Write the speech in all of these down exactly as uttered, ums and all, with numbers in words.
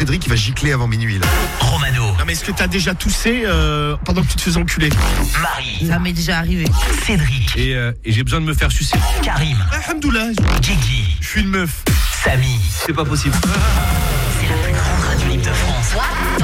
Cédric qui va gicler avant minuit là. Romano. Non mais est-ce que t'as déjà toussé euh, pendant que tu te faisais enculer? Marie. Ça m'est déjà arrivé. Cédric. Et, euh, et j'ai besoin de me faire sucer. Karim. Alhamdoulilah. Gigi. Je suis une meuf. Samy. C'est pas possible. C'est la plus grande radio libre de France.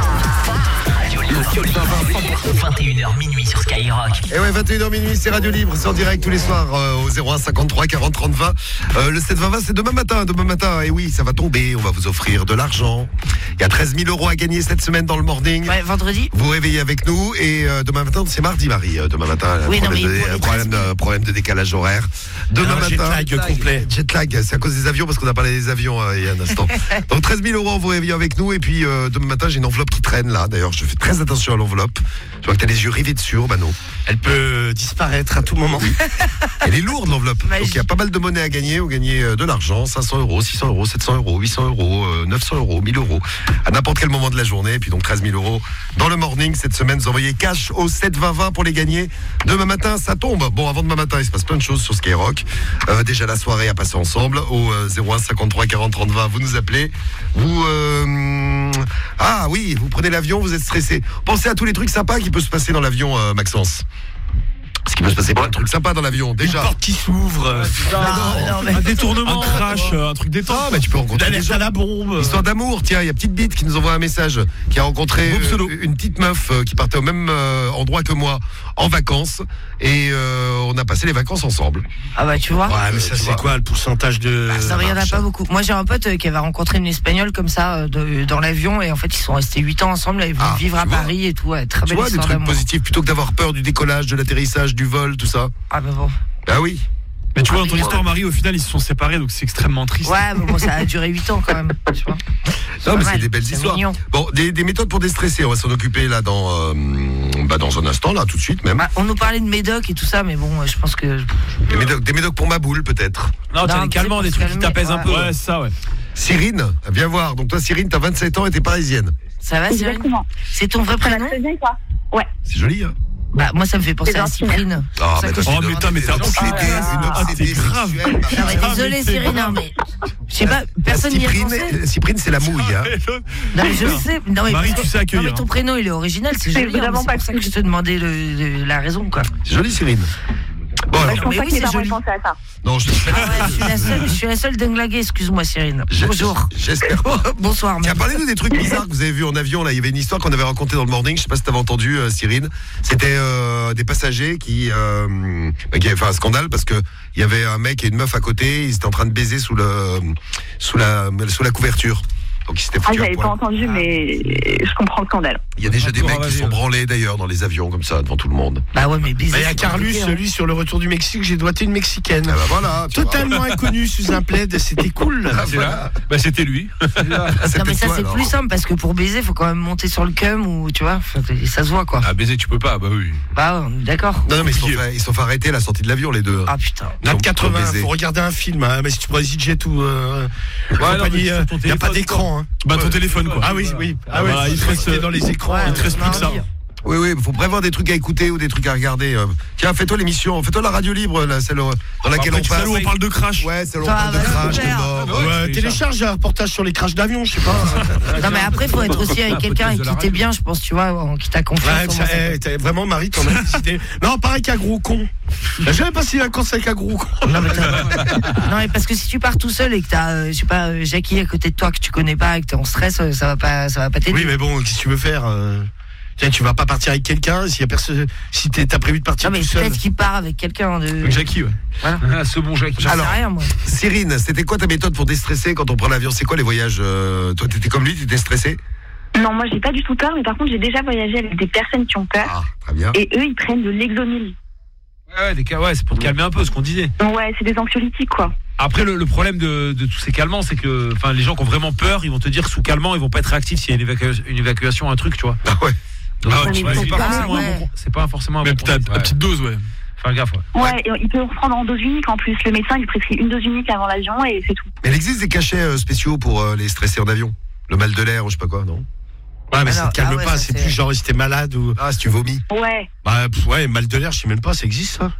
Radio Libre. vingt et une heures minuit sur Skyrock. Et ouais, vingt et une heures minuit, c'est Radio Libre, c'est en direct tous les soirs euh, au zéro un cinquante-trois quarante trente vingt. Euh, le sept vingt vingt, c'est demain matin, demain matin. Et oui, ça va tomber, on va vous offrir de l'argent. Il y a treize mille euros à gagner cette semaine dans le morning. Ouais, vendredi. Vous réveillez avec nous et euh, demain matin, c'est mardi, Marie. Euh, demain matin, Oui, problème, non, mais de, pour les problème, de, problème de décalage horaire. Demain Alors, matin. jet lag complet. Jet lag, c'est à cause des avions parce qu'on a parlé des avions euh, il y a un instant. Donc treize mille euros, vous réveillez avec nous et puis euh, demain matin, j'ai une enveloppe qui traîne là. D'ailleurs, je fais très attention à l'enveloppe. Je vois que t'as les yeux rivés dessus, Romano. Elle peut disparaître à tout moment. Elle est lourde l'enveloppe. Magie. Donc il y a pas mal de monnaie à gagner. Vous gagnez euh, de l'argent, cinq cents euros, six cents euros, sept cents euros, huit cents euros, euh, neuf cents euros, mille euros. À n'importe quel moment de la journée. Et puis donc treize mille euros dans le morning cette semaine. Vous envoyez cash au sept vingt vingt pour les gagner. Demain matin, ça tombe. Bon, avant demain matin, il se passe plein de choses sur Skyrock. Euh, déjà la soirée à passer ensemble. Au euh, zéro un cinquante-trois quarante trente vingt, vous nous appelez. Vous... Euh... Ah oui, vous prenez l'avion, vous êtes stressé. Pensez à tous les trucs sympas qui peuvent se passer dans l'avion, euh, Maxence. Parce qu'il peut se passer plein de trucs sympas dans l'avion, Une déjà. porte qui s'ouvre. euh, non, mais- Un détournement, un crash, euh, un truc détente. Ah, bah tu peux rencontrer des D'alerte gens. à la bombe. Histoire d'amour, tiens, il y a Petite Bite qui nous envoie un message, qui a rencontré Beau pseudo. euh, une petite meuf euh, qui partait au même euh, endroit que moi en vacances et euh, on a passé les vacances ensemble. Ah bah tu vois. Ouais, mais ça tu c'est vois. quoi le pourcentage de... Ça, il y en a marche. pas beaucoup. Moi, j'ai un pote euh, qui avait rencontré une Espagnole comme ça euh, de- dans l'avion et en fait, ils sont restés huit ans ensemble. Ils vont Ah, vivre à tu vois. Paris et tout. Ouais, très Tu belle vois, des histoire trucs d'amour. positifs plutôt que d'avoir peur du décollage, de l'atterrissage, du vol, tout ça. Ah bah bon. Bah oui. Mais tu vois, Ah, dans ton mais- histoire, Marie, au final, ils se sont séparés, donc c'est extrêmement triste. Ouais, mais bon, ça a duré huit ans quand même. Tu vois. Non, mais pas c'est mal, des belles c'est histoires. mignon. Bon, des, des méthodes pour déstresser, on va s'en occuper là dans, euh, bah, dans un instant, là, tout de suite même. Bah, on nous parlait de médoc et tout ça, mais bon, euh, je pense que. Des médocs, des médocs pour ma boule, peut-être. Non, t'as Non, des calmants, c'est des pour trucs qui se calmer, t'apaisent un peu. ouais. Ouais, c'est ça, ouais. Cyrine, viens voir. Donc toi, Cyrine, t'as vingt-sept ans et t'es parisienne. Ça va, Cyril? Exactement. C'est ton vrai Ça va prénom? très bien, quoi. Ouais. C'est joli, hein. Bah, moi, ça me fait penser C'est à gentil. Cyprine. Ah, C'est pour ça mais que t'as je- Oh, mais putain, mais t'es un obsédée, obsédé. une Ah, obsédée t'es grave. sexuelle, Non, mais Ah, désolé, mais c'est Cyrine, grave. non, mais. Je sais pas, personne n'y a Cyprine, pensé. Cyprine, c'est la mouille, hein. Non, mais je sais. Non, mais Marie, parce que- tu sais Non, accueillir. mais ton prénom, il est original, c'est C'est joli. hein, vraiment mais pas C'est pour ça que je te demandais le- le- la raison, quoi. C'est joli, Cyrine. Bon, Bah, alors, je pense mais pas oui, que mes c'est parents aient joli. pensé à ça. non, je Ah ouais, je suis la seule, je suis la seule dinglaguée, excuse-moi, Cyrine. je- Bonjour. J'espère pas. Bonsoir, Tiens, même. parlez-nous des trucs bizarres que vous avez vus en avion. Là, il y avait une histoire qu'on avait racontée dans le morning. Je sais pas si t'avais entendu, euh, Cyrine. C'était euh, des passagers qui, euh, bah, qui avaient fait un scandale parce que il y avait un mec et une meuf à côté. Ils étaient en train de baiser sous le, sous la, sous la couverture. Donc ils s'étaient Ah, foutus à j'avais pas poil. entendu, mais je comprends le scandale. Il y a déjà des Encore mecs qui vas-y. sont branlés d'ailleurs dans les avions comme ça devant tout le monde. Bah ouais, mais baiser. Bah, il y a c'est Carlus, compliqué, hein. celui sur le retour du Mexique, j'ai doigté une Mexicaine. Ah bah voilà. tu vois. Totalement inconnu sous un plaid, c'était cool. Ah, C'est voilà. là. Bah, c'était lui. Ah, c'est Non, mais peut-être ça, toi, c'est alors. plus simple parce que pour baiser, faut quand même monter sur le cum ou tu vois, faut- ça se voit quoi. Ah, baiser, tu peux pas, bah oui. Bah, on est d'accord. Non, non, mais ils sont, fait, ils sont fait arrêter à la sortie de l'avion, les deux. Ah putain. Nat Pour- quatre-vingts, pour baiser. faut regarder un film. Hein. Mais si tu prends EasyJet ou euh, non, compagnie, mais euh, sur ton y a pas téléphone, d'écran. Hein. Bah, ton téléphone, quoi. Ah oui, oui. Ah, Ah, ouais, voilà, il il te te reste reste- dans les écrans. Ouais, il te reste plus que ça. mardi. Oui, oui, il faut prévoir des trucs à écouter ou des trucs à regarder. euh. Tiens, fais-toi l'émission, fais-toi la radio libre, là, celle euh, dans laquelle Après, on tu sais, passe. où on parle de crash. Ouais, celle où on Ça parle de va, crash, de super. mort. Ouais, Ouais, c'est télécharge un reportage sur les crashs d'avion, je sais pas. Non, mais après, faut être aussi avec quelqu'un avec qui t'es bien, je pense, tu vois, en qui t'a confiance. Ouais, au ça, moins, ça eh, t'as- vraiment, Marie, t'en as décidé. Non, pareil qu'un gros con. J'ai jamais passé un conseil avec un gros con. Non mais, non mais parce que si tu pars tout seul et que t'as, euh, je sais pas, euh, Jackie à côté de toi que tu connais pas et que t'es en stress, euh, ça va pas, ça va pas t'aider. Oui, mais bon, qu'est-ce que tu veux faire euh, tiens, tu vas pas partir avec quelqu'un si y a personne, si t'es- t'as prévu de partir Non mais tout seul. peut-être qu'il part avec quelqu'un de. Avec Jackie, ouais. Voilà. Ah, ce bon Jackie. J'en sais Alors, rien moi. Cyrine, c'était quoi ta méthode pour déstresser quand on prend l'avion? C'est quoi les voyages euh, Toi, t'étais comme lui, t'étais stressé? Non, moi, j'ai pas du tout peur, mais par contre, j'ai déjà voyagé avec des personnes qui ont peur. Ah, très bien. Et eux, ils prennent de l'exomil. Ouais, ouais, des cas, ouais, c'est pour te calmer un peu, ce qu'on disait. Ouais, c'est des anxiolytiques, quoi. Après, le, le problème de, de tous ces calmants, c'est que, enfin, les gens qui ont vraiment peur, ils vont te dire sous calmant, ils vont pas être réactifs s'il y a une, évacua- une évacuation, un truc, tu vois. Ah ouais. Donc, Ah ouais, tu mais vois, c'est ils pas sont forcément pas- un bon, ouais. c'est pas forcément un Mais bon ta, conseil. ta Ouais. petite dose, ouais. Faire gaffe, ouais. Ouais, et il peut reprendre en dose unique en plus. Le médecin, il prescrit une dose unique avant l'avion et c'est tout. Mais il existe des cachets euh, spéciaux pour euh, les stresser en avion? Le mal de l'air ou je sais pas quoi, non? Ouais, mais Ah ça non, te calme ah ouais, pas, ça, c'est c'est- plus genre si t'es malade ou. Ah, si tu vomis. Ouais. Bah, pff, ouais, mal de l'air, je sais même pas, ça existe ça.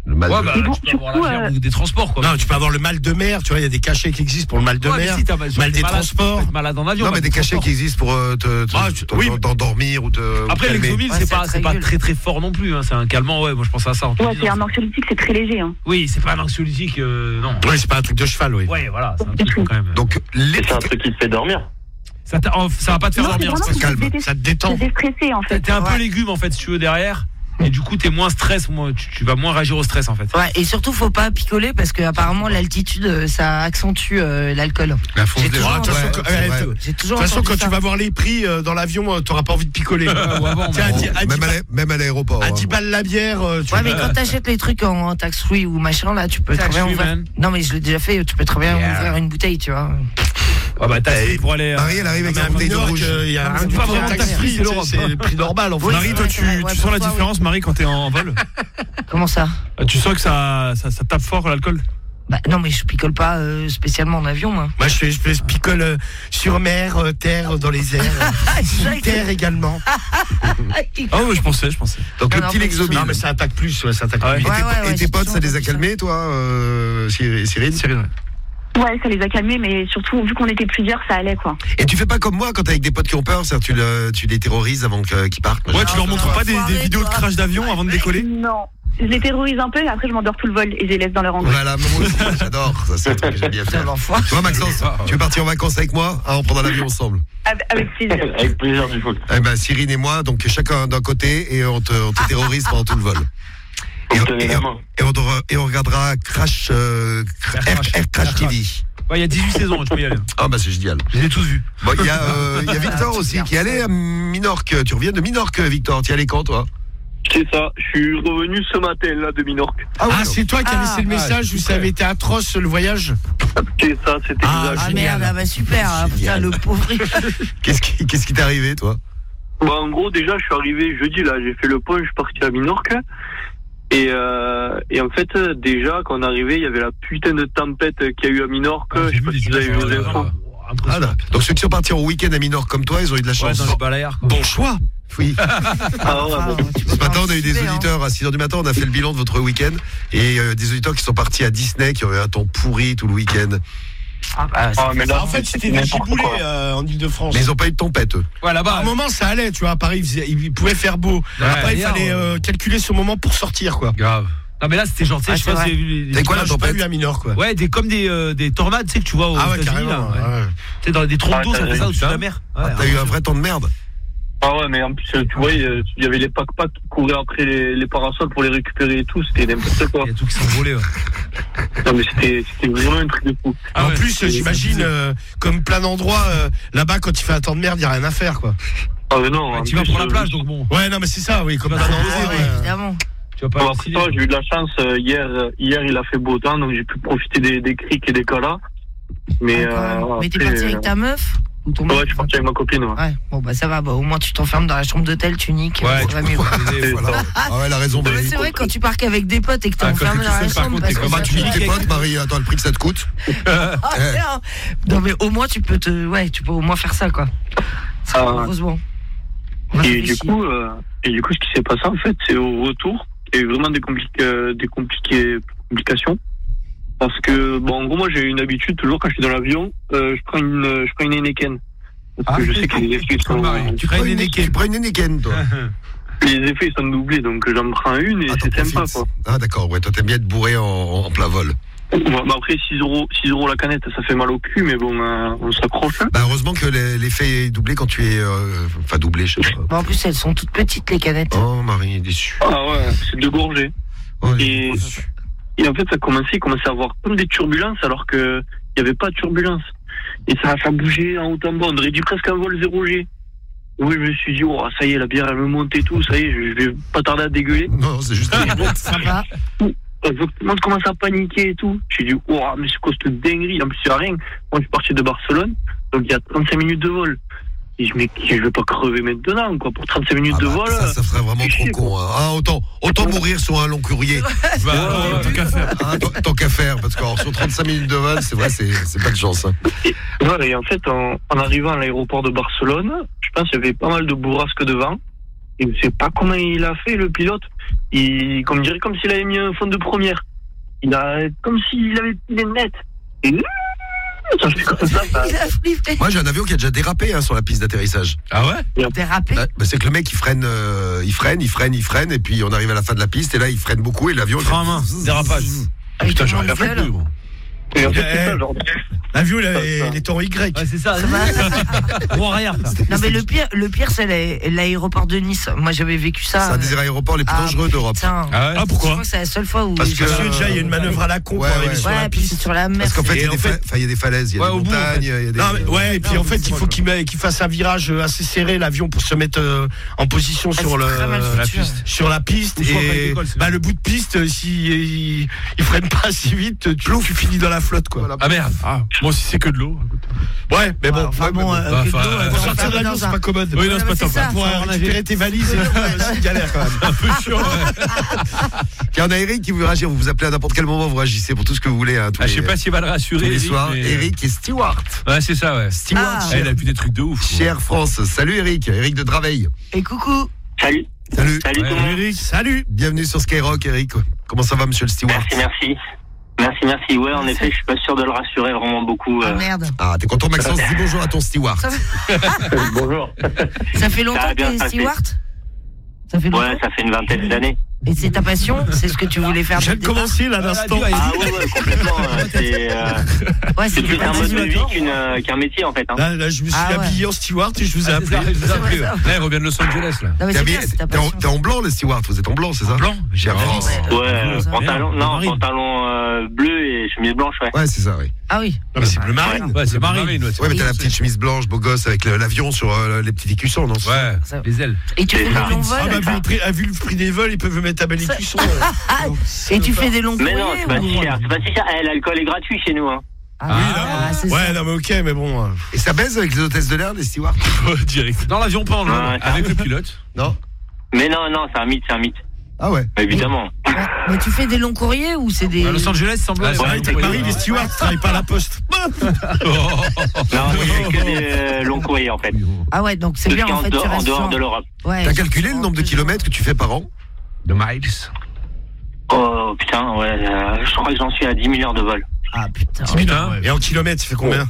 Le mal Ouais, de... bah, Mais bon, tu peux du avoir coup, la gerbe euh, ou des transports, quoi. Non, tu peux avoir le mal de mer, tu vois, il y a des cachets qui existent pour le mal de Ouais, mais mer, si, t'as- mal t'es des malade, transports. tu peux être malade en avion. Non, mais mal des des cachets transports. qui existent pour euh, te, te, Ah, te- tu- oui. t'endormir ou te. Après, ou te calmer. l'exomil, Ouais, c'est ça pas, c'est pas régule. très très fort non plus. Hein. C'est un calmant, ouais. Moi, je pense à ça. En te ouais, disant. c'est un anxiolytique, c'est très léger. Hein. Oui, c'est pas un anxiolytique, euh, non. Oui, c'est pas un truc de cheval, oui. Ouais, voilà, c'est un truc quand même. Donc, Et c'est un l'efficace. truc qui te fait dormir. Ça, t'a- oh, ça va pas te faire Non, dormir, c'est c'est vraiment pas calme. que Ça te détend. c'est déstressé en T'es fait. t'es un peu Ouais. légume en fait si tu veux derrière et du coup t'es moins stress, moins, tu, tu vas moins réagir au stress en fait. Ouais, et surtout, faut pas picoler parce que apparemment l'altitude, euh, ça accentue euh, l'alcool. La fonce J'ai des toujours gens. Ah, de toute façon, Ouais, quand- c'est ouais, vrai. de J'ai toujours toute façon, entendu quand ça. tu vas voir les prix euh, dans l'avion, euh, t'auras pas envie de picoler. Ou avant, Tiens, à mais dix- à dix Même à ba- l'a- même à l'aéroport. à hein. dix balles la bière, euh, tu Ouais, mais quand t'achètes les trucs en, en tax free ou machin, là, tu peux très Tax bien free, ouvrir. man. Non, mais je l'ai déjà fait, tu peux très bien Yeah. ouvrir une bouteille, tu vois. Ah bah t'as pour aller. euh, Marie, elle arrive avec mais sa à bouteille de Minorque, rouge. euh, il y a Non, mais un c'est du pas tout vraiment tax tax free, free, c'est l'Europe. c'est le prix normal en fait. Oui, Marie, c'est toi, vrai, tu, c'est vrai. tu Ouais, sens pour la toi, différence, Marie, quand t'es en vol Comment ça? Tu sens que ça, ça, ça tape fort l'alcool Bah, non, mais je picole pas euh, spécialement en avion, moi. Moi, je, fais, je, fais- je picole euh, sur mer, euh, terre, dans les airs, euh, sous terre également. Ah ouais, je pensais, je pensais. Donc, le Non, petit non, Lexomil. Non, mais ça attaque plus, ouais, ça attaque Ah ouais. plus. Et Ouais, tes, ouais, et ouais, tes j'ai potes, toujours ça les a entendu ça. calmés, toi, euh, Cyri- Cyril Cyril, ouais. Ouais, ça les a calmés, mais surtout, vu qu'on était plusieurs, ça allait quoi. Et tu fais pas comme moi quand t'es avec des potes qui ont peur, c'est-à-dire tu, le- tu les terrorises avant que- qu'ils partent. Ouais, tu leur montres pas des, des Enfoiré, vidéos de toi. crash d'avion avant de décoller Non. Je les terrorise un peu et après je m'endors tout le vol et je les laisse dans leur angoisse. Voilà, moi aussi, j'adore. Ça, c'est un truc que j'aime bien Putain, faire. l'enfoiré. Tu vois, Maxence, tu veux partir en vacances avec moi? Ah, on prendra l'avion ensemble. Avec avec plaisir. Avec plaisir, du coup. Eh ben, Cyrine et moi, donc chacun d'un côté, et on te, on te terrorise pendant tout le vol. Et, On on- tenait et la on- main. et on, re- et on regardera Crash, euh, Cra- Air, Air Crash T V. Ouais, il y a dix-huit saisons, tu peux y aller. Ah, bah, c'est génial. Je les ai tous vus. Bon, il y a, euh, il y a Victor aussi qui est allé à Minorque. Tu reviens de Minorque, Victor. Tu y allais quand, toi? C'est ça, je suis revenu ce matin là de Minorque. Ah, ouais, c'est toi qui as Ah, laissé le message où ça avait été atroce le voyage. C'est ça, c'était Ah, exact. Ah génial. merde, ah bah super, hein, putain, Génial. le pauvre. Qu'est-ce qui qu'est-ce qui t'est arrivé, toi? Bah, en gros, déjà, je suis arrivé jeudi, là, j'ai fait le point, je suis parti à Minorque. Et, euh, et en fait, déjà, quand on est arrivé, il y avait la putain de tempête qu'il y a eu à Minorque. Ah, je j'ai sais vu pas des si vous avez vu images, les euh, infos. Ah, impressionnant. là. Donc, ceux qui sont partis au week-end à Minorque comme toi, ils ont eu de la Ouais, chance. dans les balayards. quoi. Bon choix. Oui. Ah ouais, Ah, bon. tu peux Ce pas matin, on a eu des anticiper, hein. auditeurs à six heures du matin. On a fait le bilan de votre week-end. Et euh, des auditeurs qui sont partis à Disney, qui ont eu un temps pourri tout le week-end. Ah, bah, c'est- Ah, mais là, En fait, c'était des n'importe giboulées quoi. euh, en Ile-de-France. Mais ils n'ont pas eu de tempête, eux. Ouais, À là-bas. un moment, ça allait, tu vois. À Paris, il, faisait- il pouvait faire beau. Ouais, Après, il hier, fallait euh, calculer ce moment pour sortir, quoi. Grave. Non, mais là, c'était genre, tu sais, Ah, je c'est sais pas vrai. si vous avez vu les- C'est quoi Là, la j'ai pas tempête? vu à Minorque, quoi. Ouais, des, comme des, euh, des tornades, tu sais, que tu vois aux Ah ouais, États-Unis, là. carrément. Ouais. ouais. Tu sais, dans des troncs Ah, d'eau, ça t'as fait ça vu au-dessus de ça la mer. Ah, Ouais, t'as eu un vrai temps de merde. Ah ouais, mais en plus, tu vois, il y avait les pack-pack qui couraient après les, les parasols pour les récupérer et tout. C'était n'importe quoi. Il y a tout qui s'envolait. Ouais. Non, mais c'était c'était vraiment un truc de fou. Ah en ouais. plus, j'imagine, euh, comme plein d'endroits, euh, là-bas, quand il fait un temps de merde, il n'y a rien à faire, quoi. Ah, mais non. Ouais, en tu vas plus, pour la euh, plage, donc bon. Ouais, non, mais c'est ça, oui, comme Tu plein vas d'endroits. t'en ouais. évidemment. Tu vas pas Bon, aller au après ciné. ça, j'ai eu de la chance. euh, hier, euh, hier, il a fait beau temps, donc j'ai pu profiter des, des criques et des calas. Mais, Ah, quand même. euh, Mais t'es après, parti avec ta meuf ou ton mec? Ouais, je suis parti avec ma copine. Ouais. Ouais, bon bah ça va, bah, au moins tu t'enfermes dans la chambre d'hôtel, tu niques, Ouais, ça tu va peux mieux. profiter, voilà. Ah ouais, elle a raison, Non, mais Marie. c'est vrai quand tu pars qu'avec des potes et que t'es Ah, quand enfermé t'es dans tout la seul, par chambre contre, parce t'es que comme Bah, ça tu te- niques tes potes, Marie. Attends, le prix que ça te coûte. Ah, non. Non mais au moins tu peux te, ouais, tu peux au moins faire ça quoi. Ah. Heureusement. On va Et du réfléchir. coup, euh, et du coup, ce qui s'est passé en fait, c'est au retour, il y a eu vraiment des, compli- euh, des compliqués, complications. Parce que, bon, en gros, moi, j'ai une habitude, toujours quand je suis dans l'avion, euh, je prends une, euh, je prends une Heineken. Parce que Ah. je sais que les effets sont, Marie, tu prends une Heineken. Tu prends une Heineken, toi. les effets sont doublés, donc j'en prends une et Ah, t'en c'est sympa, profites. quoi. Ah, d'accord, ouais, toi, t'aimes bien être bourré en, en plein vol. Ouais, bah après, six euros, six euros la canette, ça fait mal au cul, mais bon, euh, on s'accroche. Hein. Bah, heureusement que les- l'effet est doublé quand tu es. euh, Enfin, doublé, je sais pas. Bon, en plus elles sont toutes petites les canettes. Oh, Marie est déçue. Ah ouais, c'est deux gorgées. Oh, elle est Et, déçue. et en fait, ça commençait, il commençait à avoir comme des turbulences, alors que il n'y avait pas de turbulences. Et ça a fait bouger en haut en bas, on aurait dit presque un vol zéro G. Oui, je me suis dit, oh, ça y est, la bière, elle me monte et tout, ça y est, je vais pas tarder à dégueuler. Non, c'est juste. Sympa. Tout le monde commence à paniquer et tout. J'ai dit, oh, mais c'est quoi cette dinguerie? En plus, il n'y a rien. Moi, je suis parti de Barcelone, donc il y a trente-cinq minutes de vol. Et je me dis, je vais pas crever maintenant, quoi, pour trente-cinq minutes Ah de bah, vol. ça, ça ferait vraiment c'est trop chier, con. Hein. Ah, autant, autant mourir sur un long courrier. Bah, ouais, tant qu'à faire. Hein, tant- tant qu'à faire, parce que alors, sur trente-cinq minutes de vol, c'est vrai, c'est c'est pas de chance. Hein. Voilà, et en fait, en, en arrivant à l'aéroport de Barcelone, je pense qu'il y avait pas mal de bourrasques de vent. Et je sais pas comment il a fait, le pilote. Il, comme dirait, comme s'il avait mis un fond de première. Il a, comme s'il avait mis des nettes. Et ça fait comme ça. ça. Il a flippé. Moi, j'ai un avion qui a déjà dérapé hein, sur la piste d'atterrissage. Ah ouais? Dérapé. Ouais, bah, c'est que le mec, il freine, euh, il freine, il freine, il freine, et puis on arrive à la fin de la piste, et là, il freine beaucoup, et l'avion. Frein à main, dérapage. Ah, Putain, il j'aurais rien demande fait gueule. plus, gros. Et en fait, Eh, c'est ça, genre. L'avion, il, est- il est en Y. Ouais, c'est ça. Ça va. Bon arrière. ça. Non mais le pire, le pire c'est l'a- l'aéroport de Nice. Moi j'avais vécu ça. C'est un des aéroports les plus Ah, dangereux d'Europe. putain. Ah ouais? Ah, Je pourquoi? crois que c'est la seule fois où. Parce j'ai- que- Parce que déjà, il y a une manœuvre à la con Ouais, pour arriver ouais. sur Ouais, la puis c'est piste. sur la mer. Parce qu'en fait, il y, a Et des en fait- fa- enfin, il y a des falaises, il y a Ouais, des au bout, en montagnes, fait. il y a des. Non, mais, ouais, et puis Non, en fait, mais il faut qu'il met- qu'il fasse un virage assez serré, l'avion, pour se mettre euh, en position Ah, sur, c'est le, très mal la foutu, piste. hein. sur la piste. Ou soit pas Et d'école, sinon. bah, le bout de piste, euh, si il, il freine pas assez vite, tu, tu finis dans la flotte, quoi. Voilà. Ah merde. Ah, moi aussi c'est que de l'eau. Ouais, mais bon. Enfin ouais, bon, mais euh, Bah, que de enfin, l'eau, euh, elle Pour va sortir pas de l'avion, dans c'est un- pas commode. Oui, non, Ouais, c'est pas mais top. c'est ça. Pour Faut en récupérer tes valises, c'est une galère quand même. Un peu chiant. ouais. Tiens, on a Eric qui veut réagir. Vous vous appelez à n'importe quel moment, vous réagissez pour tout ce que vous voulez. Hein, tous Ah, je les- sais pas s'il va le tous rassurer. les Eric, soirs. mais- Eric et Stewart. Ouais, c'est ça, ouais. Stewart, Ah. Ah, cher, il a vu des trucs de ouf. gros. cher France. Salut Eric, Eric de Draveil. Et coucou. Salut. Salut. Salut Ouais, tout le monde. Eric, salut. Bienvenue sur Skyrock, Eric. Comment ça va, monsieur le Stewart? Merci, merci. Merci, merci. Ouais, en effet, je suis pas sûr de le rassurer vraiment beaucoup. Ah euh. merde. Ah, t'es content, Maxence? Dis bonjour à ton Stewart. Ça, Bonjour. ça fait longtemps Ça a que bien t'es passé. Stewart. Ça fait longtemps. Ouais, ça fait une vingtaine d'années. Et c'est ta passion, c'est ce que tu voulais faire. Je viens dès de le départ commencer là, l'instant. Ah ouais, ouais, complètement. euh, C'est euh, Ouais, c'est c'est plus pas un mode de facile. vie qu'une, euh, qu'un métier, en fait. Hein. Là, là, je me suis Ah ouais. habillé en steward et je vous ai Ah, appelé. c'est ça, je vous ai appelé, ouais. Là, il revient de Los Angeles, là. Non mais T'es c'est habillé- clair, c'est ta t'es en, passion. t'es en blanc, le Stewart. Vous êtes en blanc, c'est ça? Blanc? Cher Ouais, France. ouais. Ouais, euh, ça. pantalon, non, Marine. pantalon euh, bleu et chemise blanche, ouais. Ouais, c'est ça, oui. Ah oui. Non, mais c'est bleu marine. Ouais, c'est Marine. marine. Ouais, Ouais, mais Et- t'as la petite chemise blanche, beau gosse, avec le- l'avion sur euh, les petits écussons, non? Ouais. Ça- Les ailes. Et tu fais des ça. longs Ah, bah, vols. vu, le prix, ah, vu le prix des vols, ils peuvent mettre à bel écusson. Ah, et tu fais des longs Mais non, courriers c'est pas ou- si cher. C'est pas si cher. Eh, l'alcool est gratuit chez nous, hein. Ah, Oui, ah, là, c'est ouais, ça. non, mais ok, mais bon. euh, Et ça baise avec les hôtesses de l'air, les stewards? Direct. Dans l'avion, pas en Ouais, l'air. ça- Avec le pilote. Non? Mais non, non, c'est un mythe, c'est un mythe. Ah ouais. Évidemment. Ouais. Mais tu fais des longs courriers ou c'est des. À Los Angeles, semble. Ah, Ouais, c'est avec ouais, Marie, ouais. les stewards, ils travaillent pas à la poste. Non, je fais que des euh, longs courriers, en fait. Ah ouais, donc c'est Tout ce bien qui est en en fait. Tu dehors, en restes dehors sur- de l'Europe. Ouais, T'as sur- calculé le nombre de kilomètres que tu fais par an? De miles. Oh putain, ouais, euh, je crois que j'en suis à dix mille heures de vol. Ah putain. Putain. Et en kilomètres, ça fait combien?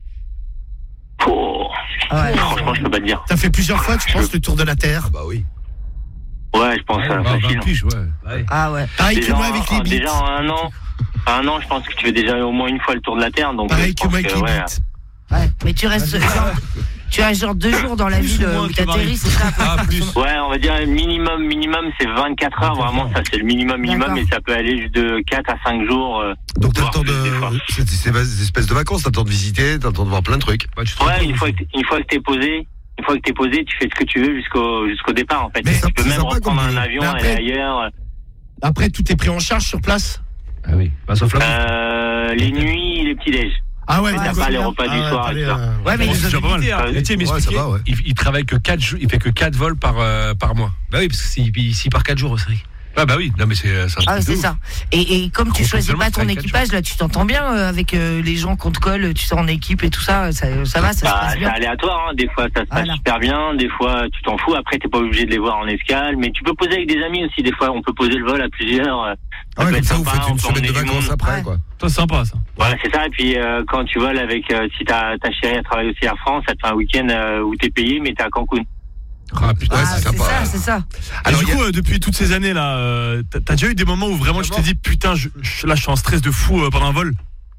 Oh, Ah ouais. franchement, je peux pas te dire. T'as fait plusieurs fois, tu penses, le tour de la Terre? Bah oui. Ouais, je pense euh, Ah, facile. vingt piges, ouais. Ah ouais. Pareil que Déjà, moi avec les en- bites. déjà en un an, en un an, je pense que tu fais déjà au moins une fois le tour de la Terre. Donc, Pareil je que pense moi avec que, les ouais, bites. Ouais. Mais tu restes genre. Tu restes genre deux jours dans la Plus ville ou moins où que t'atterris, Marie. c'est ça? Ah, plus. Ouais, on va dire minimum, minimum, c'est vingt-quatre heures. Vraiment, ça c'est le minimum, minimum, D'accord. mais ça peut aller juste de quatre à cinq jours. euh, Donc t'as le voire temps plus, des fois. de. C'est c'est des espèces de vacances, t'as le temps de visiter, t'as le temps de voir plein de trucs. Bah, tu te Ouais, retrouves. une fois que t'es- une fois que t'es posé, une fois que t'es posé, tu fais ce que tu veux jusqu'au jusqu'au départ en fait. Mais tu ça- peux c'est même sympa reprendre comme un boulot. avion, Mais aller après- ailleurs. Après, tout est pris en charge sur place? Ah oui. Bah, sauf là. Euh, les nuits, les petits déj. Ah ouais, Ouais, T'as d'accord. pas les repas du Ah ouais, soir pas et les, tout ça. euh, Ouais, mais Bon, ils c'est déjà pas mal. habilités, hein. Et tu sais, Ouais, ça m'expliquer, va, ouais. il, il travaille que quatre jours, il fait que quatre vols par, euh, par mois. Bah oui, parce que s'il s'il part quatre jours, c'est vrai. Ah bah oui, non mais c'est c'est un Ah, truc de c'est ouf. ça. Et, et comme tu Gros, choisis seulement pas ton travaille quatre équipage, là, tu t'entends bien euh, avec euh, les gens qu'on te colle, tu sais, en équipe et tout ça, ça, ça va, ça se Bah, passe c'est bien. aléatoire, hein. Des fois ça se passe Voilà. super bien, des fois tu t'en fous. Après t'es pas obligé de les voir en escale, mais tu peux poser avec des amis aussi. Des fois on peut poser le vol à plusieurs. euh, Ah ouais, peut comme être ça, vous sympa, faites une on peut semaine de emmener du vacances monde. après, Ouais. quoi. Ça, c'est sympa, ça. Ouais, c'est ça. Et puis euh, quand tu voles avec, euh, si ta ta chérie elle travaille aussi à France, ça te fait un week-end euh, où t'es payé, mais t'es à Cancun. Ah putain, Ouais, Ah, c'est c'est sympa. ça, c'est ça. Alors Alors, du il y a- coup, euh, depuis toutes ces années là, euh, t'as t'as déjà eu des moments où vraiment tu t'es dit putain, je, je- là je suis en stress de fou euh, pendant un vol.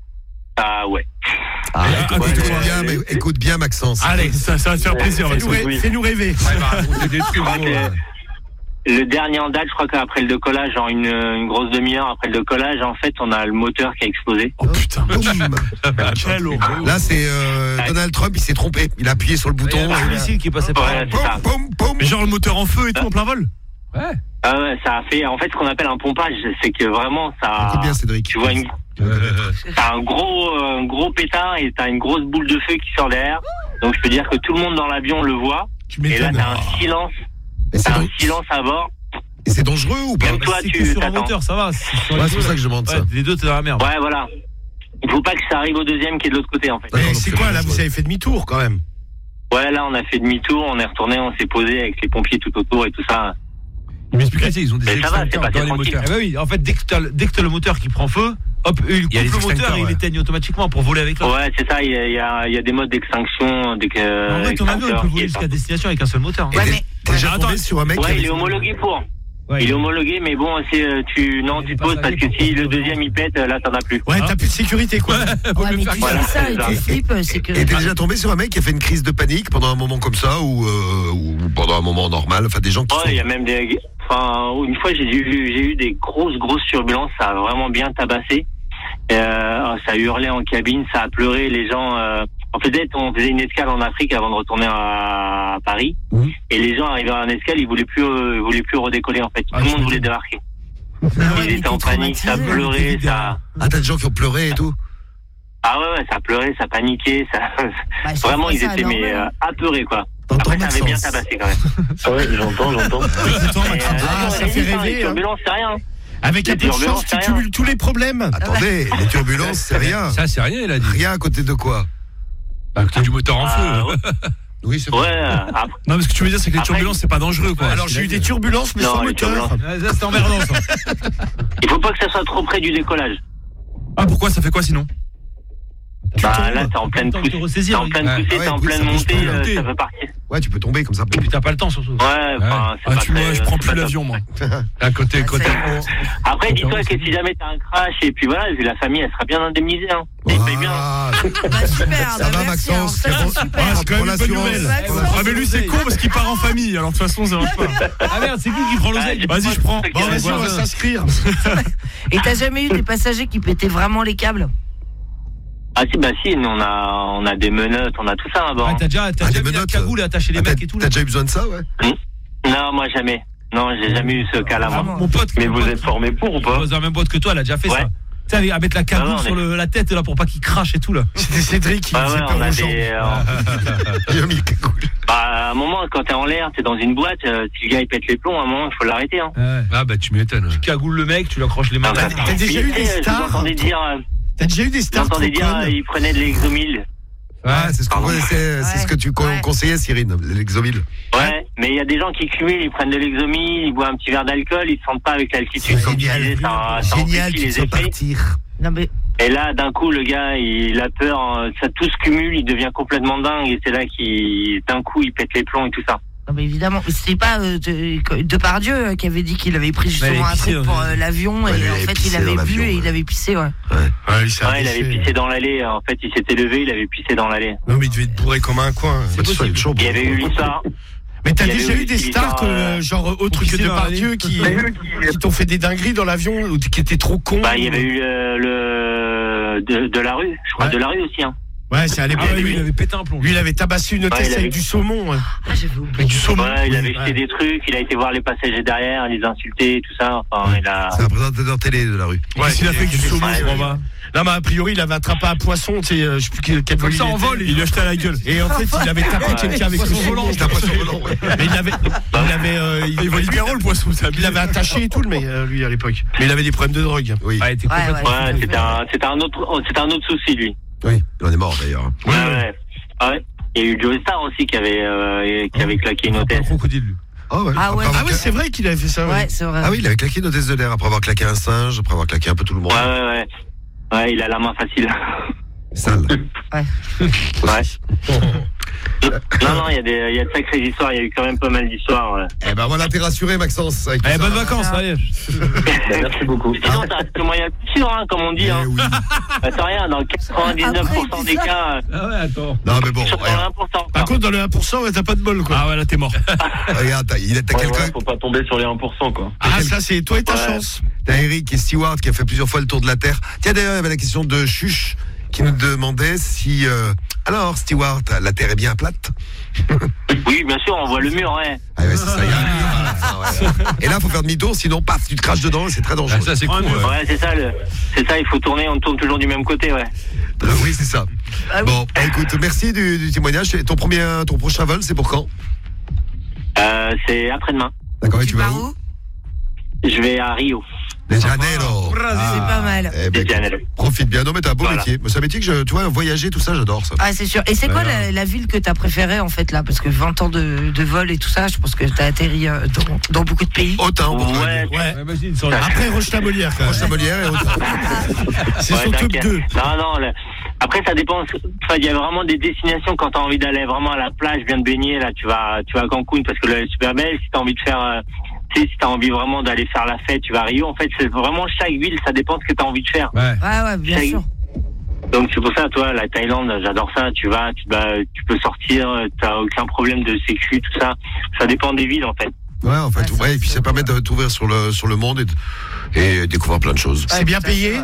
Ah ouais. Ah, Et- écoute, ah, écoute ouais, bien, ouais. mais- écoute bien, Maxence. Allez, ça, ça va te faire plaisir. Fais-nous Maxence. rê- Fais-nous rêver. Ouais, bah, raconter des trucs, Je crois gros, que- euh. Le dernier en date, je crois qu'après le décollage, genre une, une grosse demi-heure après le décollage, en fait, on a le moteur qui a explosé. Oh putain. Boum. Quel horreur. Là, c'est euh, Donald Trump, il s'est trompé. Il a appuyé sur le bouton. Il y a un missile qui est passé par là. Ouais, c'est ça. Poum, poum, poum. Mais genre le moteur en feu et tout en plein vol. Ouais. Ah ouais, ça a fait, en fait, ce qu'on appelle un pompage, c'est que vraiment, ça, Écoute bien, Cédric. tu vois une, t'as un gros, euh, un gros pétard et t'as une grosse boule de feu qui sort derrière. Donc, je peux dire que tout le monde dans l'avion le voit. Tu Et là, m'étonnes. t'as un silence, Et c'est t'as un dan- silence à bord. et c'est dangereux ou pas? Même toi, C'est que tu sur un t'attends. moteur, ça va. C'est sur les Ouais, c'est deux, pour ça là. que je demande ça. Ouais, les deux, t'es dans la merde. Ouais, voilà. Il faut pas que ça arrive au deuxième qui est de l'autre côté, en fait. D'accord, Mais donc c'est c'est quoi bon, là? c'est Vous bon. avez fait demi-tour quand même. Ouais, là, on a fait demi-tour, on est retourné, on s'est posé avec les pompiers tout autour et tout ça. Il m'expliquait, ils ont des Mais ça va, c'est extincteurs pas dans les tranquille. moteurs. Ah bah oui, en fait, dès que t'as le, dès que t'as le moteur qui prend feu, hop, eux, ils Il y a les coupent le moteur extincteurs, et ils ouais. l'éteignent automatiquement pour voler avec l'autre. Ouais, c'est ça, il y a, il y a, il y a des modes d'extinction. Dès que, En vrai, ton avion, il extincteur peut qui voler est jusqu'à pas- destination avec un seul moteur. Et Ouais, t'es- mais- t'es déjà Attends, tombé sur un mec qui Ouais, avait il est homologué pour. Ouais, Il est homologué, mais bon, c'est, euh, tu, non, Il tu est te poses pas parce que salé si pour- le deuxième il pète, là, t'en as plus. Ouais, t'as plus de sécurité, quoi. Ouais, mais tu Voilà, fais ça c'est et ça. tu flippes, c'est que. Et t'es déjà tombé sur un mec qui a fait une crise de panique pendant un moment comme ça ou, euh, ou pendant un moment normal, enfin des gens qui Oh, sont... il y a même des, enfin, une fois, j'ai eu, j'ai eu des grosses, grosses turbulences, ça a vraiment bien tabassé. Euh, ça a hurlé en cabine, ça a pleuré, les gens, euh, on faisait, on faisait une escale en Afrique avant de retourner à, à Paris. Mhm. Et les gens arrivaient en escale, ils voulaient plus, euh, ils voulaient plus redécoller, en fait. Ah, Tout le je monde voulait m'étonne. débarquer. Ah ouais, Ils mais étaient en t'es panique, ça traumatisé. pleurait, ça, Ah, t'as des gens qui ont pleuré et tout. ah ouais, ouais, ça pleurait, ça paniquait, ça, Bah, je vraiment, trouve ils ça étaient, mais, normal. euh, apeurés, quoi. T'entends, Après, ça avait bien Maxence? tabassé, quand même. Ouais, j'entends, j'entends. C'est toi, Et, Maxence. euh, Ah, non, ça les fait gens, les rêver. hein. turbulences, c'est rien. Avec un Les peu de turbulences, chance, tu c'est rien. cumules tous les problèmes. Attendez, les turbulences, c'est rien. Ça, c'est rien, il a dit. Rien à côté de quoi? À côté du moteur en Ah, feu. ouais. Oui, c'est Ouais, vrai. euh, après, Non, mais ce que tu veux dire, c'est que les Après- turbulences, c'est pas dangereux, quoi. Alors, j'ai eu des turbulences, mais Non, sans les moteur. turbulences. Ouais, ça, c'était emmerdant, ça. il faut pas que ça soit trop près du décollage. Ah, pourquoi ça fait quoi sinon? Bah là, t'es en pleine T'as le temps de te poussée, t'es ressaisir, en oui. pleine Ouais. poussée, Ah ouais, t'es en écoute, pleine ça bouge montée, pas, euh, montée. ça peut partir. Ouais, tu peux tomber comme ça. Et puis t'as pas le temps, surtout. Ouais, enfin, c'est Ah, pas tu très- vois, je c'est prends pas plus top. l'avion, moi. À côté, Ah, côté. ça y est. Après, dis-toi que si jamais t'as un crash, et puis voilà, la famille, elle sera bien indemnisée. Hein. Et ils payent bien. Ah, Bah, super, ça bah, va, merci, Maxence? alors, ça, C'est c'est bon. super. Ah, c'est quand même une bonne Pour nouvelle. Maxence. Ah, mais lui, c'est con parce qu'il part en famille, alors de toute façon, ça marche pas. Ah merde, c'est qui qui prend l'oseille? Vas-y, je prends. Bon, vas-y, on va s'inscrire. Et t'as jamais eu des passagers qui pétaient vraiment les câbles? Ah si, bah si, nous on a, on a des menottes, on a tout ça à bord. Ah, t'as déjà, t'as Ah, déjà des mis la menottes. cagoule et attaché les Ah, mecs t'as- et tout. T'as là. déjà eu besoin de ça, ouais? Non, moi jamais. Non, j'ai jamais eu ce cas-là, moi. Vraiment. Mon pote, Mais mon vous pote êtes qui- formé pour ou qui pas? bosse dans la même boîte que toi, elle a déjà fait Ouais. ça. Tu sais, à mettre la cagoule Ah non, sur mais- le- la tête là pour pas qu'il crache et tout là. C'était Cédric qui Bah faisait ouais, peur on a aux gens. des. euh, Il a mis le cagoule. bah, à un moment, quand t'es en l'air, t'es dans une boîte, euh, si le gars il pète les plombs, à un moment, il faut l'arrêter. Hein. Ouais. Ah, bah, tu m'étonnes. Tu cagoules le mec, tu lui accroches les mains. Ah, bah, t'as déjà eu puis, des euh, stars Je vous entendais dire, euh, T'as déjà eu des je stars vous trop entendais dire, euh, connes? il prenait de l'exomil. Ouais, c'est ce qu'on Pardon. connaissait, c'est ce que tu con- Ouais. conseillais, Cyrine, l'exomil. Ouais, mais il y a des gens qui cumulent, ils prennent de l'exomil, ils boivent un petit verre d'alcool, ils se sentent pas avec l'altitude. Comme tu disais, ça, ça Génial, amplifie tu les te sens effets. partir. Non, mais. Et là, d'un coup, le gars, il a peur, euh, ça tout se cumule, il devient complètement dingue, et c'est là qu'il, d'un coup, il pète les plombs et tout ça. Non, mais évidemment, mais c'était pas euh, de, Depardieu euh, qui avait dit qu'il avait pris Mais justement il un avait pissé, truc pour ouais. euh, l'avion Ouais, et il en avait fait pissé il avait dans bu l'avion, et il ouais. avait pissé, ouais. Ouais, il s'est Ouais, il avait arrêté. pissé dans l'allée, en fait, il s'était levé, il avait pissé dans l'allée. Non, mais il devait être bourré comme un coin. Bah, tu sais, il est toujours Il y avait eu l'histoire. Mais t'as Il y avait déjà eu eu des aussi stars, l'histoire, que, euh, genre autres pour que pisser dans Depardieu, qui, qui t'ont fait des dingueries dans l'avion ou qui étaient trop cons. Bah, il y avait eu euh, le, de, de la rue, je crois, Ouais. de la rue aussi, hein. Ouais, c'est à Ah l'époque. ouais, lui, lui, il avait pété un plomb. lui, il avait tabassé une hôtesse il avait- avec du saumon. ouais. Ah, j'avais oublié. Avec du saumon. Ouais, il avait jeté Ouais. des trucs, il a été voir les passagers derrière, les insulter, tout ça. Enfin, il a. C'est un présentateur télé de la rue. Ouais, Qu'est-ce qu'il a fait avec du saumon, Ouais, je comprends pas. Non, mais a priori, il avait attrapé un poisson, tu sais, euh, je sais plus quel, quel vol Comme ça, il en était. vol, il lui a jeté à la gueule. Et en fait, il avait tapé Ouais. quelqu'un avec le Poisson saumon. volant, C'est un poisson volant, ouais. Mais il avait, il avait, euh, il, Il vole bien haut, le poisson, ça. il avait attaché et tout, le mec, euh, lui, à l'époque. Mais il avait des problèmes de drogue. Oui, Ah, il était Ouais, complètement. ouais. Ouais, c'était un, c'était un autre, oh, c'était un autre souci, lui. oui, il en est mort d'ailleurs. Ouais, ouais. Ah ouais. Il y a eu Joe Star aussi qui avait, euh, qui avait claqué une Pas hôtesse. le crocodile, lui. Ah ouais. Ah ouais. Après avoir Ah oui, cla- c'est vrai qu'il avait fait ça. ouais. Ouais, c'est vrai. Ah oui, il avait claqué une hôtesse de l'air après avoir claqué un singe, après avoir claqué un peu tout le monde. Ouais, ouais, ouais. Ouais, il a la main facile. Sale. Ouais. Non, non, il y a des, il y a de sacrées histoires, il y a eu quand même pas mal d'histoires. Ouais. Eh ben voilà, t'es rassuré, Maxence. avec tout Eh, ça. bonnes vacances, Ah. allez. Merci beaucoup. Sinon, ça reste le moyen le plus sûr, hein, comme on dit. Eh Hein. oui. Bah, c'est rien, dans quatre-vingt-dix-neuf pour cent Après, des il dit ça. cas, Ah ouais, attends. Non mais bon, sur regarde, un pour cent. Par contre, dans le un pour cent, ouais, t'as pas de bol, quoi. Ah ouais, là, t'es mort. regarde, t'as, il a- t'as Ouais, quelqu'un, ouais, faut pas tomber sur les un pour cent, quoi. Ah, ça, c'est toi et ta Ouais. chance. t'as Eric et Stewart qui a fait plusieurs fois le tour de la Terre. Tiens d'ailleurs, il y avait la question de Chuch qui nous demandait si, euh, alors Stewart, la Terre est bien plate. Oui, bien sûr, on voit le mur, ouais. Ah ouais, c'est ça, il y a un mur à la fin, ouais. Et là, faut faire demi-tour, sinon paf, tu te craches dedans, et c'est très dangereux. Ah, ça, c'est con. ouais. Ouais, c'est ça, le, c'est ça, il faut tourner, on tourne toujours du même côté, ouais. Ah oui, c'est ça. Ah oui. Bon, bah, écoute, merci du, du témoignage. Et ton premier, ton prochain vol, c'est pour quand? Euh, c'est après-demain. D'accord, et Tu tu vas pars où? où? Je vais à Rio. De Janeiro. C'est pas mal. Eh ben, De Janeiro. profite bien. Non, mais t'as un beau Voilà. métier. C'est un métier que je, tu vois, voyager, tout ça, j'adore ça. Ah, c'est sûr. Et c'est quoi la, la ville que t'as préférée en fait là? Parce que vingt ans de, de vol et tout ça, je pense que t'as atterri euh, dans, dans beaucoup de pays. Autun, en Bourgogne. Ouais, Ouais. Imagine, sur les- Après Roche-la-Molière, quand Roche même. Molière et Autun. C'est ouais, son top t'inquiète. deux. Non, non. le- Après, ça dépend. Enfin, il y a vraiment des destinations quand t'as envie d'aller vraiment à la plage, bien de baigner. Là, tu vas, tu vas à Cancun parce que là, est super belle. Si t'as envie de faire, euh, tu sais, si t'as envie vraiment d'aller faire la fête, tu vas à Rio. En fait, c'est vraiment chaque ville, ça dépend de ce que t'as envie de faire. Ouais. Ouais, ouais, bien Chaque- sûr. Donc c'est pour ça, toi, la Thaïlande, j'adore ça. Tu vas, tu vas, tu peux sortir, t'as aucun problème de sécu, tout ça. Ça dépend des villes, en fait. Ouais, en fait, Ouais, ça, ouais, et puis c'est ça permet de t'ouvrir sur le, sur le monde et, de- et découvrir plein de choses. C'est bien Ça, payé.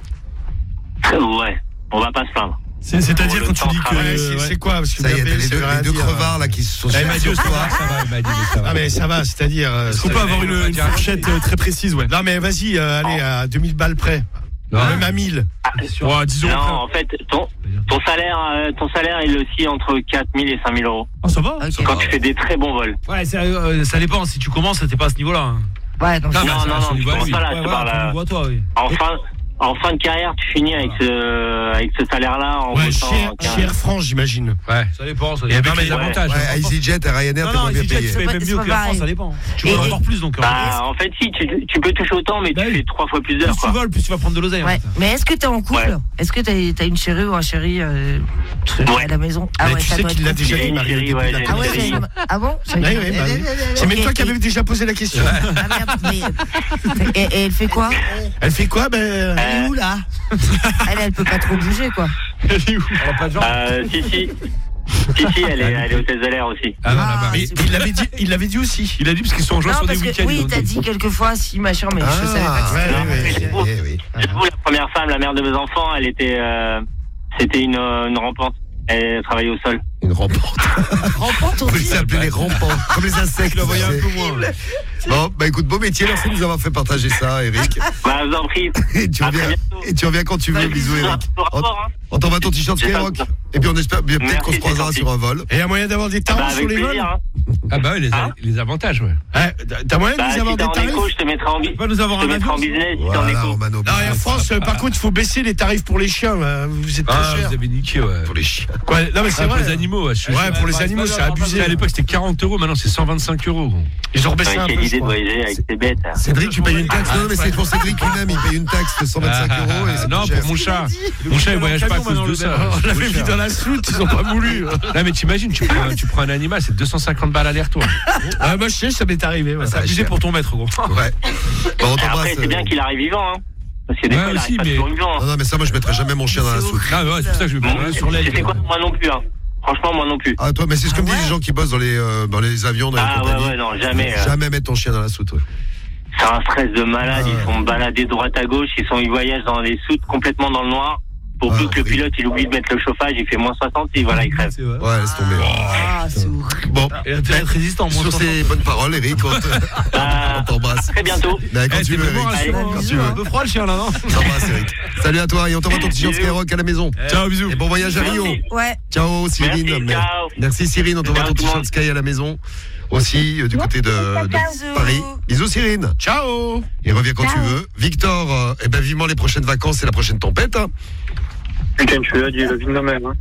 c'est vrai. Ouais, on va pas se plaindre. C'est- C'est-à-dire Pour quand le tu dis temps que. de Ouais, c'est ouais. c'est quoi? Parce que Ça y bien est, t'as payé, les ça deux, veut rien les deux dire. crevards là qui se sont Ah, il m'a dit, sur ça toi. va, ça va, il m'a dit, mais ça va. Ah mais ça va, c'est-à-dire. euh, Est-ce qu'on c'est- peut avoir une, une fourchette euh, très précise, ouais? Non mais vas-y, euh, allez à deux mille balles près. Non. Même à mille. Ouais, disons. Non, en fait, ton, ton salaire, euh, ton salaire, il oscille entre quatre mille et cinq mille euros. Ah, ça va. Ok. Quand tu fais des très bons vols. Ouais, ça, euh, ça dépend. Si tu commences, t'es pas à ce niveau-là. hein. Ouais, donc Non, mais non, ça, non, à ce tu niveau-là, commences oui. pas là, Ouais, je te voilà, parle, ton euh, niveau à toi, oui. En fin, en fin de carrière, tu finis avec ce, avec ce salaire-là en Ouais, bossant chez, quinze. chez Air France, j'imagine. Ouais. Ça dépend. Ça Et dépend. avec les Ouais. avantages. Ouais, EasyJet et Ryanair, Non, t'es non, moins bien EasyJet, payé. tu C'est payes pas- même c'est mieux pas que Air France, pareil. ça dépend. Tu Et- peux avoir plus donc. Bah, en fait, si, tu, tu peux toucher autant, mais Bah tu oui. fais trois fois plus Plus d'heures, tu quoi. voles, plus tu vas prendre de l'oseille. en Ouais. fait. Mais est-ce que t'es en couple? Ouais. Est-ce que t'as t'as une chérie ou un chéri euh, Ouais. à la maison? Ah Mais ouais, tu ça sais doit qu'il être l'a déjà J'ai dit, une Marie. chérie, au début ouais, de la j'ai Ah ouais, conversation. j'ai- ah bon? Oui, oui, bah oui. C'est même Ok, toi qui et- avais déjà posé la question. Ah merde, mais. Et, et elle fait quoi? Elle fait quoi? Ben. Euh, Elle est où là? Elle, elle peut pas trop bouger quoi. On a pas de gens. Euh, si, si. Si, si, elle est, elle est hôtesse de l'air aussi. Ah, non, Ah, là-bas. Mais c'est il l'avait dit, il l'avait dit aussi. Il a dit parce qu'ils sont en juin Non, sur des parce que week-ends. oui, donc. t'as dit quelquefois si machin, mais je savais pas que ouais, c'était. Non, ouais, mais ouais. j'avoue, Eh oui. j'avoue, la première femme, la mère de mes enfants, elle était, euh, c'était une, euh, une rampante. Elle travaillait au sol. Une rampante. Rampante, on On peut dit. les appeler les rampantes, comme les insectes. Tu la voyais un tu sais. peu moins. Bon, bah écoute, beau métier, merci de nous avoir fait partager ça, Eric. Bah, je vous en prie. Et tu À reviens, très bientôt. et tu reviens quand tu veux, bisous Eric. Au rapport, hein. On t'envoie ton t-shirt J'ai pas Skyrock. besoin. Et puis on espère bien peut-être Merci, qu'on se c'est croisera gentil. sur un vol. Et il y a moyen d'avoir des Bah, tarifs avec sur les plaisir, vols? hein. Ah, bah oui, les, Hein les avantages, ouais. Ouais, T'as moyen de Bah, nous si avoir t'es des en tarifs? écho, je te mettrai en, bi- Tu vas nous avoir je te un mettrai en avion. business si t'es en Voilà, écho. Romano. Non, Air France, euh, par contre, il faut baisser les tarifs pour les chiens. là. Vous êtes trop Ah, cher. vous avez niqué, ouais. Pour les chiens. Quoi, non, mais c'est Ah, pour vrai. les animaux, ouais. je- Ouais, pour les Ouais, animaux, c'est c'est pas grave, abusé. À l'époque, c'était quarante euros, maintenant c'est cent vingt-cinq euros. gros. Ils ont rebaissé Ouais, un quelle peu. je idée de crois. voyager avec tes bêtes. hein. Cédric, tu payes une taxe. Non, mais c'est pour Cédric lui-même, il paye une taxe de cent vingt-cinq Ah, euros. Et c'est non, plus cher. pour mon chat. Mon chat, il voyage pas à cause de ça. On l'avait mis dans la soute, ils ont pas voulu. Non, mais t'imagines, tu prends, tu prends un animal, c'est deux cent cinquante balles aller-retour. Ah, moi, je sais, ça m'est arrivé. ouais. C'est abusé pour ton maître, gros. Ouais. Bon, on Et t'embrasse. après, c'est bien euh, qu'il arrive vivant, hein. Parce que des Ouais, fois, il aussi, arrive pas mais- toujours vivant. Non, hein. non, mais ça, moi, je mettrais jamais mon chien dans la soupe. Ah, ouais, c'est pour ça que je vais prendre un sur l'aile. C'était quoi? Moi non plus, hein. Franchement, moi non plus. Ah, toi, mais c'est ce que me disent les gens qui bossent dans les, euh, dans les avions, dans les Ah ouais, compagnies. ouais, non, jamais. euh, Jamais mettre ton chien dans la soute, ouais. C'est un stress de malade. Ah, Ils ouais. sont baladés droite à gauche. Ils sont, ils voyagent dans les soutes complètement dans le noir. Pour Ah, peu que le oui. pilote il oublie de mettre le chauffage, il fait moins soixante et voilà, il crève. C'est vrai. Ouais, laisse tomber. Ah, c'est horrible. Bon, Et intérêt à être résistant, moi. sur ces bonnes paroles, Eric, on te- Bah, on t'embrasse. très bientôt. Mais quand Eh, tu t'es veux, vraiment Eric. Allez, Quand tu bisous, veux. Un peu froid le chien là, non? On t'embrasse, Eric. Salut à toi et on t'envoie ton t-shirt Bisous. Skyrock à la maison. Ciao, bisous. Et bon voyage à Rio. Merci. Ouais. Ciao, Cyrine. Merci, Mer- ciao. Merci, Cyrine. On t'envoie Ciao, ton tout le t-shirt monde. Sky à la maison. Aussi, euh, du côté de, de Bisous. Paris. Bisous, Cyrine. Ciao. Et reviens quand Ciao. tu veux. Victor, euh, eh ben, vivement les prochaines vacances et la prochaine tempête. hein. Putain, je suis là, Dieu, la vie de ma mère. Hein.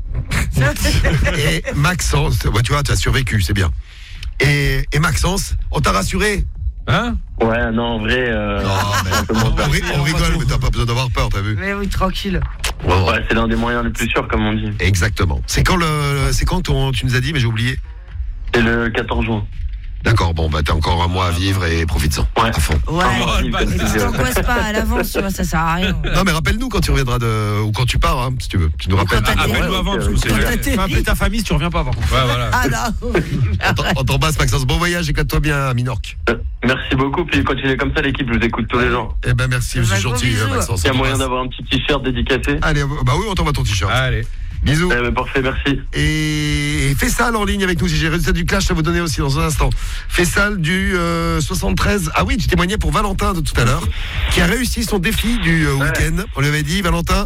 Et Maxence, ouais, tu vois, tu as survécu, c'est bien. Et, et Maxence, on t'a rassuré? Hein? Ouais, non, en vrai. euh, Non, mais on, ri- on rigole, mais t'as pas besoin d'avoir peur, t'as vu? Mais oui, tranquille. Ouais, c'est l'un des moyens les plus sûrs, comme on dit. Exactement. C'est quand le, c'est quand ton- tu nous as dit, mais j'ai oublié. C'est le quatorze juin. D'accord, bon, bah t'as encore un mois à vivre et profites-en. Ouais. À fond. Ouais. Ah, Et puis t'angoisses pas à l'avance, tu vois, ça sert à rien. Non, mais rappelle-nous quand tu reviendras de, ou quand tu pars, hein, si tu veux. Tu nous rappelles. quand t'as- Appelle-nous avant, parce que c'est Quand t'as vrai. tes- Fais appeler ta famille si tu reviens pas, par contre. Ouais, voilà. Ah non. On t'en- On t'embrasse, Maxence. Bon voyage, éclate-toi bien à Minorque. Merci beaucoup, puis continuez comme ça, l'équipe, je vous écoute tous les jours. Eh ben, merci, Bah, c'est gros gentil, bisous. Maxence. Il y a On moyen t'embrasse. d'avoir un petit t-shirt dédicacé. Allez, bah oui, on t'envoie ton t-shirt. Allez. Bisous. Eh ben, parfait, merci. Et Fessal en ligne avec nous. J'ai les résultats du clash à vous donner aussi dans un instant. Fessal du euh, soixante-treize. Ah oui, tu témoignais pour Valentin de tout à l'heure, qui a réussi son défi du euh, week-end. On lui avait dit, Valentin,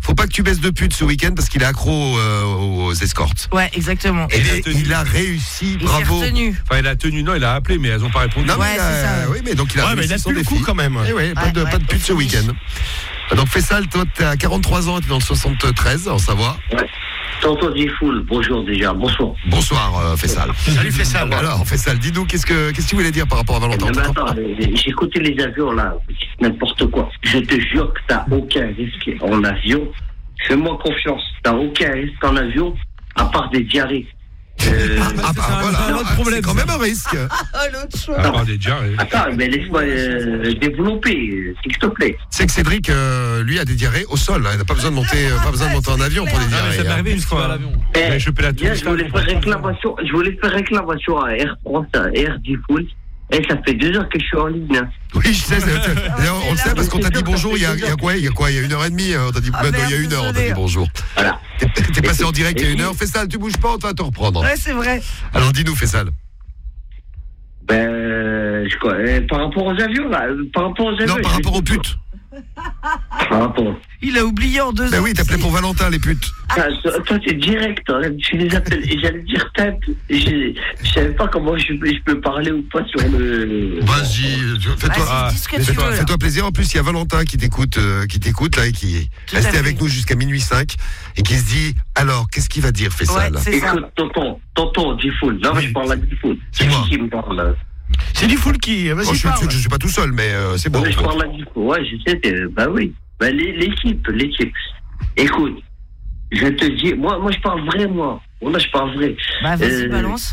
faut pas que tu baisses de pute ce week-end parce qu'il est accro euh, aux escortes. Ouais, exactement. Et il a il, tenu. il a réussi, Il s'est bravo. retenu. Enfin, il a tenu, non, il a appelé, mais elles ont pas répondu. Non, mais Ouais, il a- c'est ça. oui, mais donc il a Ouais, mais réussi il a son tenu le défi. coup quand même. Eh ouais, pas Ouais, de, ouais, pas de pute ce faut week-end. Donc Fessal, toi t'es à quarante-trois ans, t'es dans le soixante-treize en Savoie. Tonton Diffoul, bonjour déjà, bonsoir. Bonsoir euh, Fessal. Salut Fessal. Alors Fessal, dis-nous qu'est-ce que qu'est-ce que tu voulais dire par rapport à Valentin? Eh ben, attends, euh, j'ai écouté les avions là, n'importe quoi. Je te jure que t'as aucun risque en avion. Fais-moi confiance, t'as aucun risque en avion, à part des diarrhées. Euh, Ah bah voilà, un autre ah, problème, c'est quand ça. même un risque. Ah, l'autre choix. À part des diarrhées. Attends, mais laisse-moi euh, développer, s'il te plaît. C'est que Cédric, euh, lui, a des diarrhées au sol. hein. Il n'a pas besoin de monter, euh, pas besoin de monter en avion pour les Ah, mais ça diarrhées. m'est hein. arrivé une fois à l'avion. Eh, J'avais chopé la hier, toux. je voulais faire réclamation, je voulais faire réclamation à Air France, à Air Diffoul. Et ça fait deux heures que je suis en ligne. hein. Oui, je sais. c'est- c'est- d'ailleurs, on le sait parce qu'on t'a dit bonjour il y a, il y a quoi Il y a quoi Il y a une heure et demie. euh, On t'a dit, Ah, bah, non, il y a merde, une heure. On t'a désolé. dit bonjour. Voilà. T'es, t'es passé en direct il y a une Et- heure. Fessal, tu bouges pas, on va te reprendre. Ouais, c'est vrai. Alors dis-nous, Fessal. Ben, je crois, euh, par rapport aux avions, là, euh, par rapport aux avions. Non, par je- rapport aux putes. Par rapport. Il a oublié en deux Ben ans. oui, t'appelais pour Valentin, les putes. Ah, toi, toi, c'est direct, hein. Tu les appelles. Et j'allais dire tape. Je, je savais pas comment je, je peux parler ou pas sur le. Vas-y, tu- fais-toi, Vas-y, dis ce que tu fais-toi, veux, là. fais-toi plaisir. En plus, il y a Valentin qui t'écoute, euh, qui t'écoute là, et qui Tout est à resté fait. avec nous jusqu'à minuit cinq et qui se dit, alors, qu'est-ce qu'il va dire, Fessal? Ouais, c'est ça. Écoute, tonton, tonton, Diffoul. Non, Oui. je parle à Diffoul. C'est moi. qui me parle. C'est Diffoul qui. Oh, Vas-y, je, parle. je, je suis pas tout seul, mais euh, c'est bon. Ouais, je parle à Diffoul. Ouais, je sais. que- Bah oui. Bah, l'é- l'équipe, l'équipe. Écoute, je te dis, moi, moi, je parle vrai, moi. Moi, je parle vrai. Bah, vas-y, Euh, balance.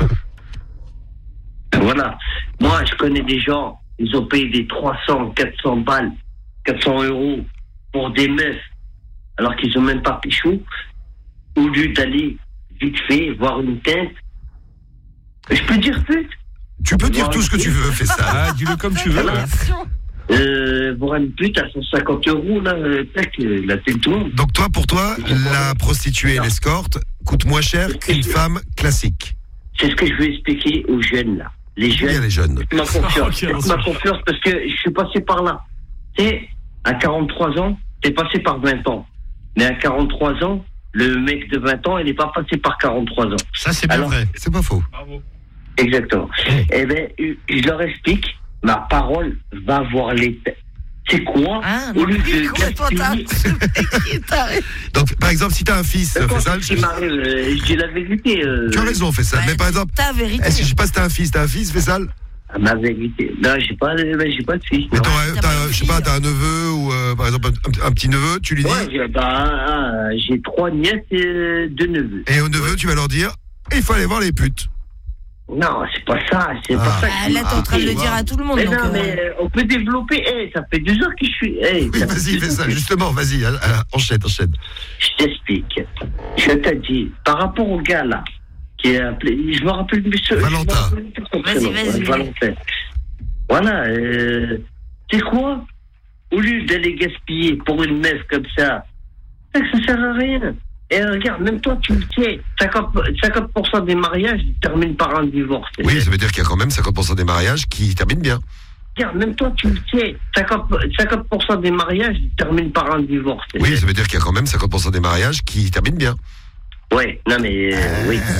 Voilà. Moi, je connais des gens, ils ont payé des trois cents, quatre cents balles, quatre cents euros pour des meufs, alors qu'ils ont même pas pichou, au lieu d'aller vite fait voir une tête. Je peux dire pute? Tu peux dire tout ce que tu veux, Fessal. Ah, dis-le comme tu veux. Voilà. ouais. Euh, voir une pute à cent cinquante euros, là, euh, tac, euh, la tête tout le monde. Donc toi, pour toi, la prostituée et l'escorte coûte moins cher qu'une femme classique. C'est ce que je veux expliquer aux jeunes, là. Les Il y a jeunes. les jeunes. Ma confiance, Ok, faites on ma confiance parce que je suis passé par là. Tu sais, à quarante-trois ans, t'es passé par vingt ans. Mais à quarante-trois ans, le mec de vingt ans, il n'est pas passé par quarante-trois ans. Ça, c'est bien Alors, vrai. C'est pas faux. Exactement. Eh bien, je leur explique, ma parole va voir les têtes. C'est quoi Hein, au lieu mais de complètement gaspiller- taré. Ce mec, il est taré. Donc, par exemple, si t'as un fils, Quand Fessal, ce qui m'arrive, euh, je dis la vérité. euh, tu as raison, Fessal. Mais par exemple, Ta vérité. est-ce que je sais pas si t'as un fils, t'as un fils, Fessal? Ma vérité. Non, j'ai pas, j'ai pas de fils. Mais non. t'aurais- t'as t'as, pas une je sais pas, fille. t'as un neveu ou euh, par exemple un, un petit neveu, tu lui dis. Ouais, j'ai, bah, ah, j'ai trois nièces et deux neveux. Et au neveu, tu vas leur dire, il faut aller voir les putes. Non, c'est pas ça, c'est Ah. pas ça. Ah, là, t'es en train de le dire à tout le monde. Mais donc, non, euh, mais euh, on peut développer. Eh, ça fait deux heures que je suis. Eh, Oui, ça fait vas-y, deux fais heures ça, que- justement, vas-y, euh, euh, enchaîne, enchaîne. Je t'explique. Je te dis, par rapport au gars là, qui est appelé. Je me rappelle plus ce. Valentin. je me rappelle plus son Vas-y, prénom, vas-y. ouais, Valentin. Voilà, euh, c'est quoi? Au lieu d'aller gaspiller pour une meuf comme ça, ça sert à rien. Et regarde, même toi, tu le sais, cinquante pour cent des mariages terminent par un divorce. Oui, ça veut dire qu'il y a quand même cinquante pour cent des mariages qui terminent bien. Regarde, même toi, tu le sais, cinquante pour cent des mariages terminent par un divorce. Oui, ça veut dire qu'il y a quand même cinquante pour cent des mariages qui terminent bien. Ouais, non mais, euh, oui.